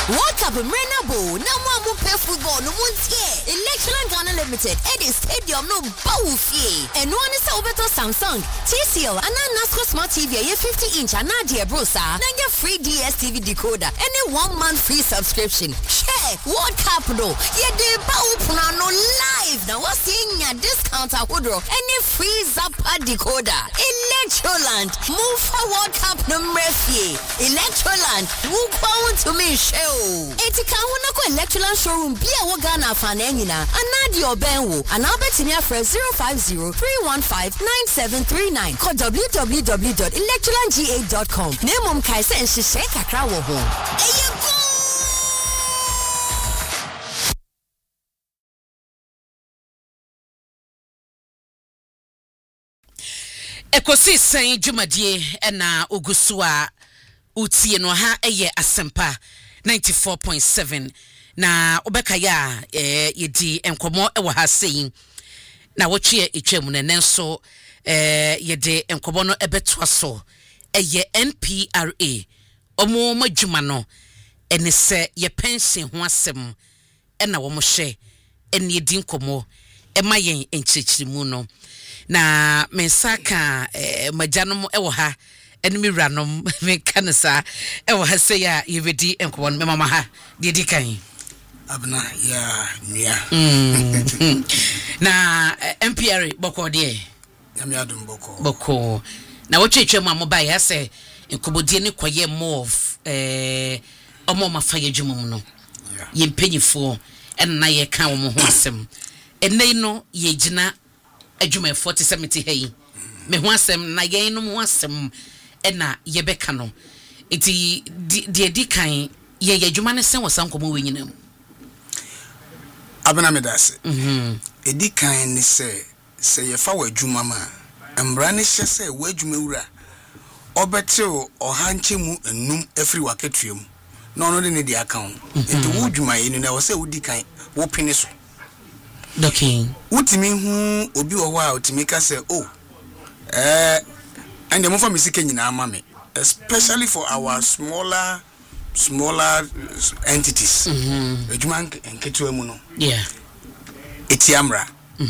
World Cup Mrenabo, no more play football, no one here. Electron Ghana Limited, Eddie Stadium, no Bawufie. And one is over to Samsung, TCL, and NASCO Smart TV, a 50-inch, and Nadia Brosa, then your free DSTV decoder, and a 1 month free subscription. Share World Cup, no, yeah, the Bawupano live. Now, what's in your discount at Woodrow, and a free Zappa decoder. Electroland, move for World Cup no Murphy. Electroland, move on to me, show. Etika wona ko Electroland showroom bia wo Ghana fa na nyina anadi obenwo ana obetinia for 050-315-9739 call www.electrolandga.com nemom kai se nhihye kakra wo ho eyego ekosi sen dwumadie na ogusu a utie no ha eye asempa 94.7 na obeka ya yedi enkomo ewo ha sei na wotwe etwam ne nenso yede enkomo no ebetoa so eye NPRA omo madwuma no ene se ye pension ho asem na wo mo hye ene yedi enkomo ema yen enkyekirimu no na mensaka majanom ewo ha enemy ranom me kanasa ewo ha say ya yebedi enkwon me mama ha dedi kan abna ya nia na MPR boko de ya me adum boko na wotwetwe mu amoba ya say enkobodie ne koye move omo mafa yadwumum no ye mpanyifo enna ye kan wo ho asem enai no ye gina adwuma 4070 hey me ho asem na ye no ho asem ena yebeka no iti de di kan ye adwuma ne sen wasankomo wenyinam abena medase edi kan ni se ye fa wadwuma ma embra ne hye se wadwuma wura obetew ohanchemu enum afri waketuam no no de ne di account enti wudwuma yi na wo se wudi kan wo pene so dokin utimi hu obi wo wa utimi ka se and the more for nyina ama me especially for our smaller entities ejuma enketu emu no etiamra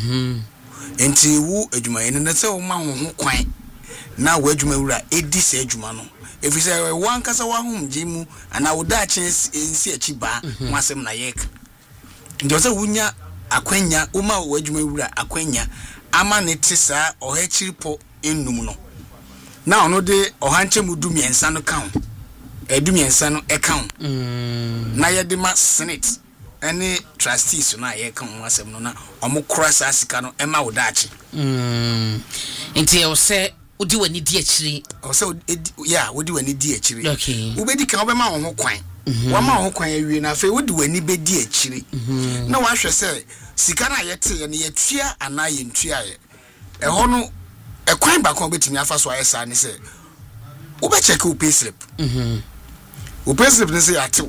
enti wu ejuma ene na se wo ma ho kwan na wo ejuma wura edi se ejuma no efise wan kasa wa hom jimu ana wo da chen ensi achi ba wasem na yek njo se wunya akwanya wo ma wo ejuma wura akwanya ama ne tisa ohachiripo enum no na ono de ohanchemu dumiensa no kan edumiensa no e kan na ye de ma senate ene trustees na ye kan wasem no na omukura sa sika no e ma wodachi enti o se odi wani di akiri o se ya wodi wani di akiri okay ubedi kan obema wo ho kwan wa ma ho kwan awie na fe wodi wani be di akiri na wa hwe se sika na ye te ye ne ye tua ana ye ntua ye e ho no e kwan ba kon betimi afa so ayesa ne se wo be check wo payslip wo payslip ne se atew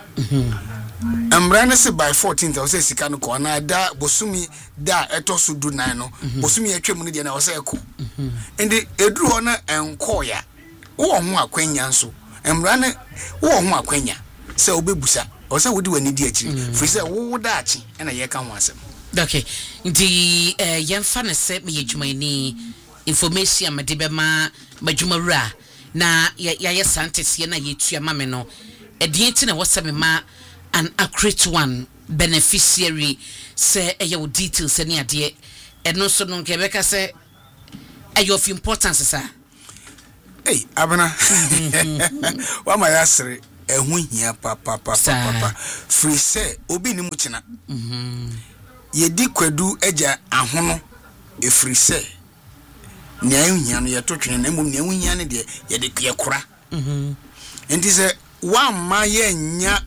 amra ne se by 14th o se sika no ko na da bosumi da etoso du nan no bosumi atwam ne de na o se ko ende eduru ho na enko ya wo ho akwanya nso amra ne wo ho akwanya se obebusa o se wodi wani di akiri fi se wo da achi na ye ka ho asem okay ndi yemfa ne se me yedwuma ni information ma de be ma madwumawura na ya scientist ye na yetua ma me no edienti na wasame ma an accurate one beneficiary say your details any ade eno so no nke beka say of importance sir hey abana wa ma yasre ehu hia papa free say obi ni mu kina yedi kwadu agya ahono e free say nya hia no yetotwene na mum nya hia ne de yede yakura enti say wa ma ye nya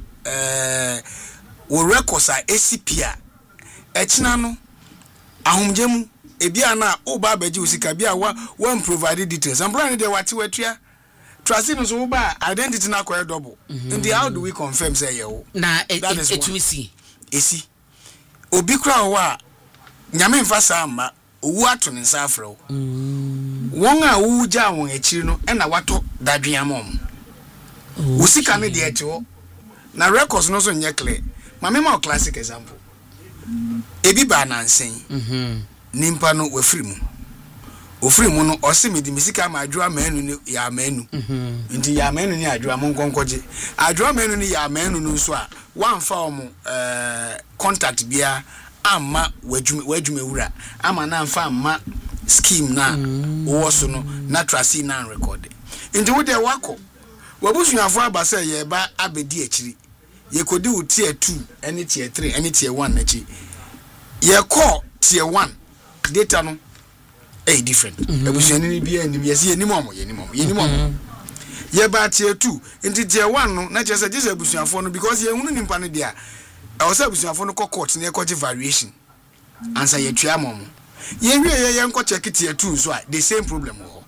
wo records a ACP a echina no ahomjemu ebia na oba abaji usika bia wa provide details and brand dey wati watua trust no so ba identity na ko double and how do we confirm say you na etumisi esi obi kra wa nyame mfa sa ma owu ato ne nsa afro won a wu ja won akiri no e na wato dadwen amom usika ne de echo na records no so nyɛ clear mame ma classic example ebi ba nansen nimpa no wafiri mu ofiri mu no ɔse me di misika ma adwoa manu ni ya manu nti ya manu ni adwoa mo nkonkoje adwoa manu ni ya manu no so a wamfa omo contact bia amma wajume wura ama na mfa amma scheme na wo so no na trasi na record nti wo de wako wabusuafo abasa ye ba abedi akiri ye kodi wo tier 2 any tier 3 any tier 1 na chi ye call tier 1 data no different abusuani ni bia ni yesi ye ni momo ye ba tier 2 nti tier 1 no na chese just abusuafo no because ye hunu nimpa no dia e say abusuafo no court na ye koje variation answer ye twa momo ye wie ye nko check tier 2 so the same problem ho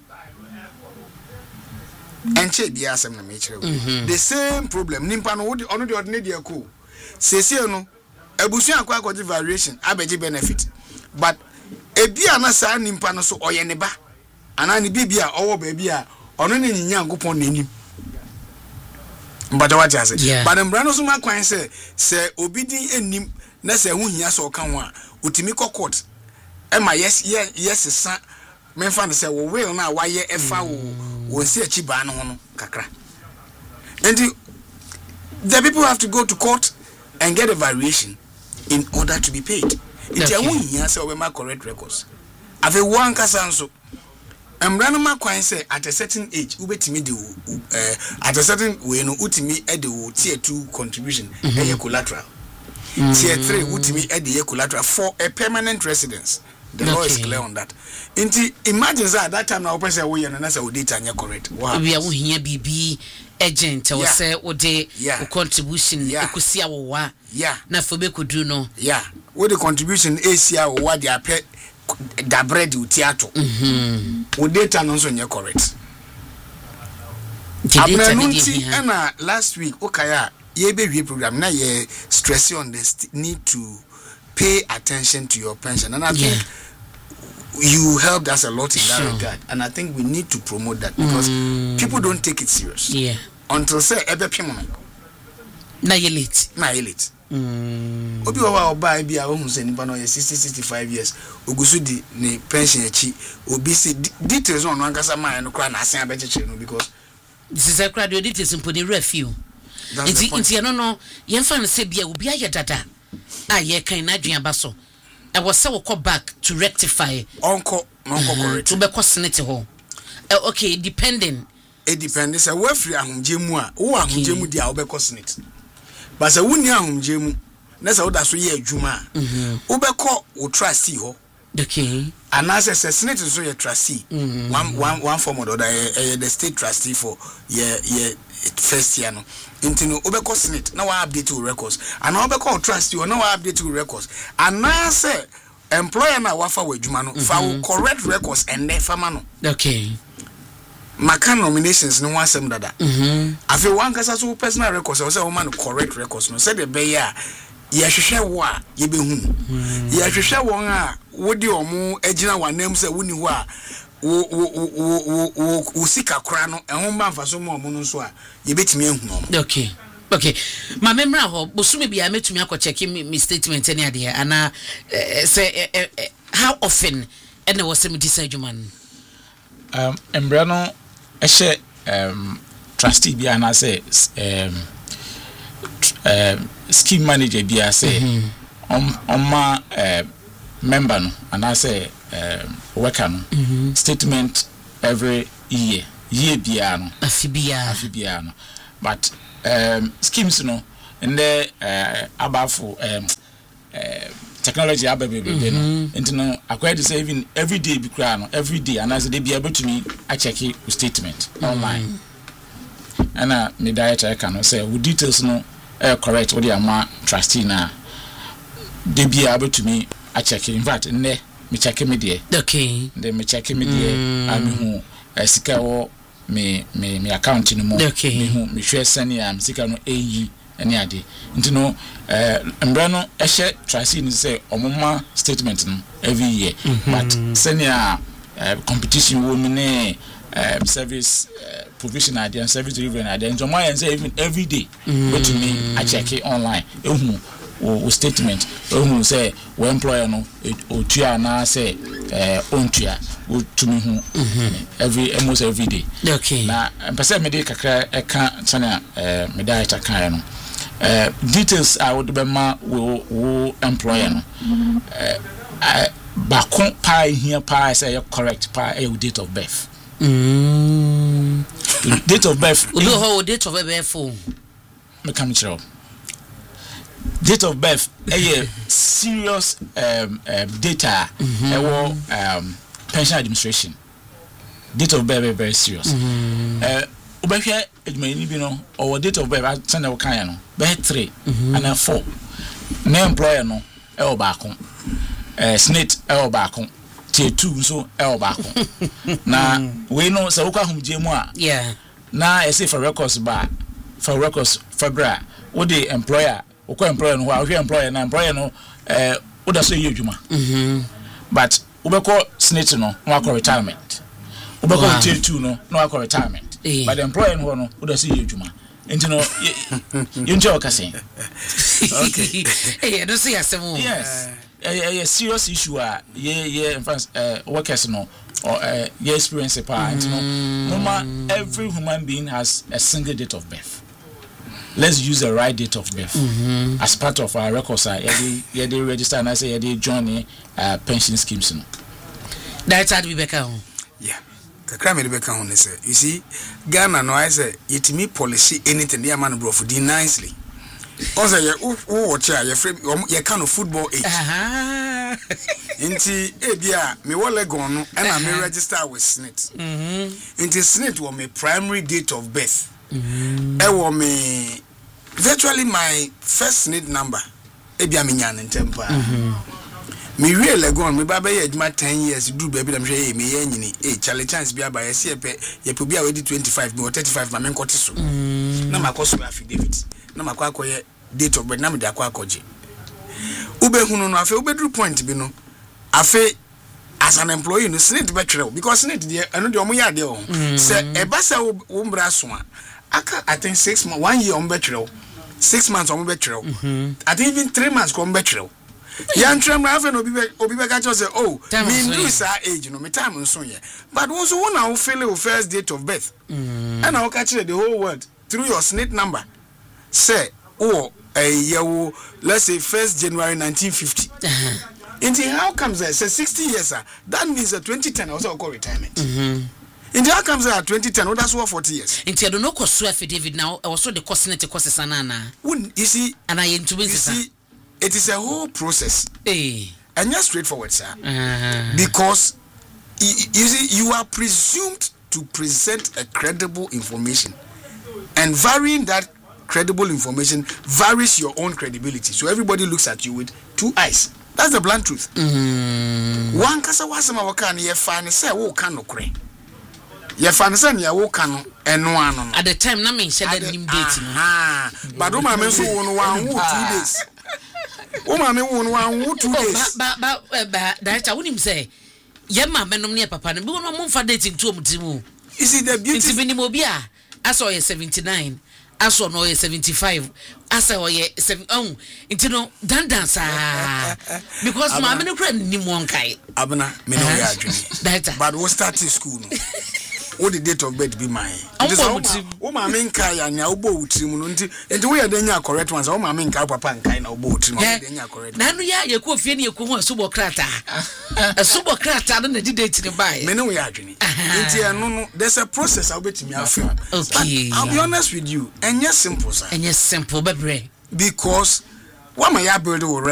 enche bia asem na me kire the same problem nimpa no wodi ono de ordinary dia ko sese no abusuan akwa koje variation abeji benefit but ebia na saa nimpa no so oye ne ba ana ne bibia owo ba bia ono ne nyinya nkopon nanim mbada waje ase but mbra no so makwan se obi din enim na se hu hia so ka ho a otimi court e ma yes sa menfa no se wo will na waye efa wo si achi ba no ho no kakra and the people have to go to court and get a variation in order to be paid. It's a win here, so we make correct records. Ave one kasanso. Embrano ma kwan say at a certain age, ubetimi do at a certain way no utimi e de tier 2 contribution e collateral. Tier 3 utimi e de collateral for a permanent residence. The law is clear on that. Imagine that time now person we na say data nya correct. Wow. We are here BB agent or say ode contribution ekusia wo wa. Yeah. Na fobe kudu no. Yeah. What the contribution Asia or what they are pay da bread utiato. O data no so nya correct. And last week okaya ye be program na ye stress on the need to pay attention to your pension, and I think you helped us a lot in that regard, and I think we need to promote that because people don't take it serious. Yeah. Until say ebe pimo na elite. Obi wa oba bia wo hu se nipa no 60-65 years ogusu di ni pension achi obi se details on ankasa man no kra na asen abechechire no because this is a crowd details imponi review. Inti no yemfa no se bia obi aye dada ye kan na adwan ba so e wo se wo go back to rectify onko correct to be cosnet ho okay depending it depends say we free ahomjemu a wo ahomjemu dia wo be cosnet but say woni ahomjemu na say wo da so ye adwuma wo be ko wo trustee ho okay and as a senate so ye trustee one form or the the state trustee for ye first year no intino obeko senate na wa update your records and obeko trust you na wa update your records and na say employer na wa fa wadwuma no fa correct records and then farmer no okay maka nominations no one sem dada afi one kasa so personal records so say woman correct records no say the be ya ye hwehwe wo a ye behu ye hwehwe won a wodi omo agina wanam say woni ho a wo sika kra no ehun ba mfa so mo no so a ye betimi ehun no okay ma memra ho bosumi bia metumi akocheck me statement any ade ana say how often and there was some decision embra no ehye trustee bia na say scheme manager bia say member no and I say worker no statement every year bia no afibia no but schemes no in the abafo technology ababebe no into no acquired to say even every day be cry no every day and as they be able to me I check statement online and me director can say with details no correct what the ama trustee na they be able to me I check in fact in there me check me there okay then me check me there and who sika wo me account no mo me hu me hwe sane am sika no eyi ene ade nti no mbra no ehye trustee ni say omoma statement no every year but sane competition wo me ne service provision idea and service delivery idea. And so my and say even every day go to me I check it online. O statement who say we employer no o tua na say on tua to me almost every day. Okay. Na person me dey kakra e kan chana me dey ta kan no. Details I would be ma wo employer no. Bakon pa here pa say correct pa date of birth. Date of birth. Who date of birth for? Me come chiro. Date of birth serious data pension administration. Date of birth very serious. Obehwe edumani bi no or date of birth send we kan no be 3 and 4. Na employer no baako. Snit baako. Tier 2 so baako. Na we no se wo kwa humje mu a. Yeah. Na say for records February wo the employer employer no wa employer na employer no wo da so ye adwuma but wo be call snitch no wa call retirement wo be call tier 2 no wa call retirement but the employer no wo da so ye adwuma enti no you enjoy okase okay I don't see asem yes a serious issue in fact workers no or your experience part no every human being has a single date of birth. Let's use the right date of birth as part of our records. Yeah, they register and I say they join pension schemes. No. That's how we back home. Yeah, the crime we back home. You see, Ghana no I say it me policy anything. They man bro for do nicely. Also, you watch your frame. You kind of football age. Inti ebia me wole gon no and I me register with SNIT. Inti SNIT was my primary date of birth. Was me virtually my first SNIT number. Ebia me nyan ntempa. Me really gone me baba ye adwuma 10 years do baby am hwe me ye nyini challenge chance bia ba ye se ye po bia we 25 me 35 ma me nkote so. Na makoso affidavit. Na makwakoye date of birth na me da akwakoje. Ube hunu no afi ube point bi no afi as an employee no SNIT be twere because SNIT de eno de omo ya de o se e ba se wo mbra so a aka I think 6 months 1 year omo be twere 6 months omo be twere I think even 3 months ko omo be twere yan twere afi no obi be ka cho say oh me do sa age no me time nso ye but also when I feel your first date of birth and I catch the whole world through your SNIT number say oh let's say 1st January 1950. Inti how comes that? Say 60 years, that means 2010 also call retirement. Inti how comes that 2010? Oh, that's what 40 years. Inti I don't know cost affidavit now. Also the cost sanana. You see, and I into you see, it is a whole process. And just straightforward, sir. Because you see, you are presumed to present a credible information, and varying that credible information varies your own credibility. So everybody looks at you with 2 eyes. That's the blunt truth. One kasa wasema wakani ye fani se wo kan no kre. Ye fani se ne wo kan no eno ano. At the time na me said that nim date no. But o ma me so wo no wan wo 2 days. O ma me wo no wan wo 2 days. Ba director wonim say ye ma me nom ne papa no bi wo mo mfa date ntu omtimu. You see the beauty. It's been obi a aso ye 79. Aso no ye 75 asa ye 7 into no dansa because ma me no kra ni mo nkai abna me no ya adwene but we start school no what the date of birth be mine it is o ma me nkai ya nya obo wutrim no nti we ya danya correct ones o ma me nkai papa nkai na obo wutrim o danya correct na no ya ye ko fie ne ye ko ho subo krata no na di date ne bai me no ya adwene nti eno no there's a process I betimi afem okay I'll be honest with you and yes simple sir and yes simple bebre because what my build